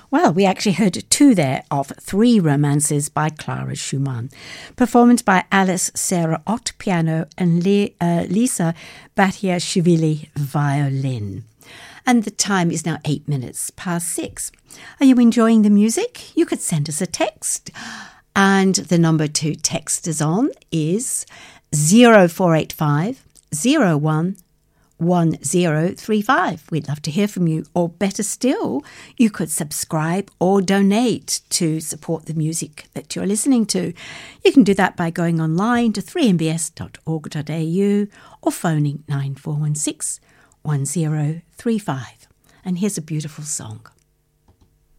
Well, we actually heard two there of Three Romances by Clara Schumann, performed by Alice Sarah Ott, piano, and Lisa Batiashvili, violin. And the time is now 8 minutes past 6. Are you enjoying the music? You could send us a text. And the number to text us on is 0485 01 1035. We'd love to hear from you. Or better still, you could subscribe or donate to support the music that you're listening to. You can do that by going online to 3mbs.org.au or phoning 9416 1035. And here's a beautiful song.